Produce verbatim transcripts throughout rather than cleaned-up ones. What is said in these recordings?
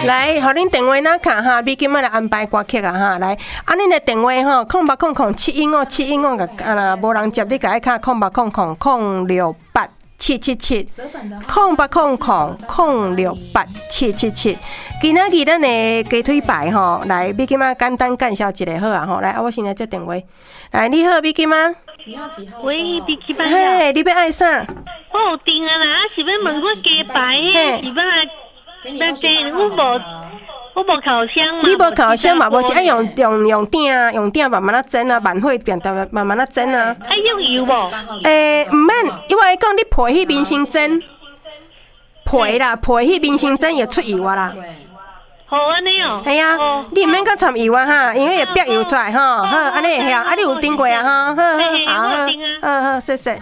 来，互恁电话哪卡哈，美金仔来安排歌曲啊哈，来，啊恁的电话吼，空八空空七一五七一五个，啊啦，无人接你改卡空八空空空六八七七七，空八空空空六八七七七。今仔日咱的鸡腿排吼，来，美金仔简单介绍一下好啊吼，来，啊我先来接电话，来，你好，美金仔。 你好几号？ 喂，美金仔。 嘿，你要爱啥？ 我有订啊啦，啊是要问我鸡排诶，是要来。那这我无，我无烤箱嘛。 你无烤箱嘛？无是爱用用用鼎，用鼎慢慢啊蒸啊，慢火变慢慢慢啊蒸啊。 爱用油无？ 诶，唔免，因为讲你皮去面先蒸，皮啦，皮去面先蒸会出油啊啦。 好安尼哦。 系啊，你唔免甲掺油啊哈，因为会逼油出来吼。好，安尼会晓，啊你有订过啊哈？好好好，好好谢谢。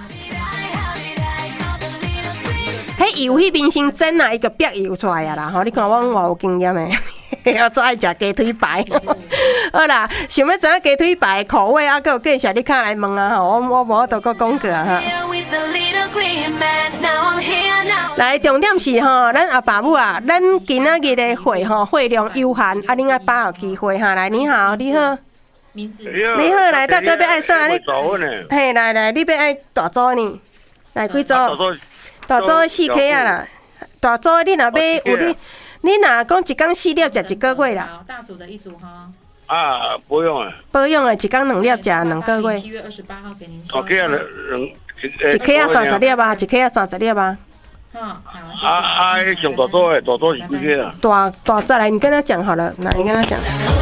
迄油迄边先蒸啊，伊个逼油出来啊啦！吼，你看我偌有经验诶，我最爱食鸡腿排。好啦，想要知影鸡腿排口味啊，佮有介绍，你卡来问啊！吼，我我无法度佮讲过啊哈。来，重点是吼，咱阿爸母啊，咱今仔日的会吼，会量有限，啊，恁阿爸有机会哈。来，你好，你好， 名字你好，来，大哥要爱啥？你嘿，来来，你要爱大组呢？来几组？大组的四 K 啊啦，大组的你若要有你，你若讲一工四粒食一个月啦。 大组的一组哈。 啊，不用啊。 不用的，一工两粒食两个月。 七月二十八号给您。 哦，这样两一 K 啊三十粒吧，一 K 啊三十粒吧。 啊啊，上大组的，大组是几 K 啊？ 大大再来，你跟他讲好了，来，你跟他讲。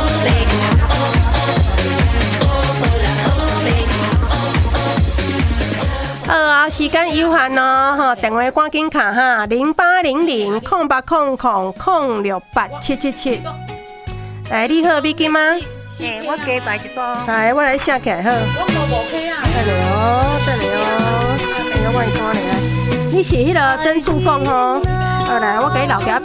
好啊，时间有限哦，吼，电话赶紧卡哈，零八零零空八空空空六八七七七。来，你好，美金吗？ 诶，我鸡排一组。 来，我来写起来好。 我无无 K 啊。 等下哦，等下哦，哎呀，我来看你来。你是迄个曾素凤吼？好来，我给你留下。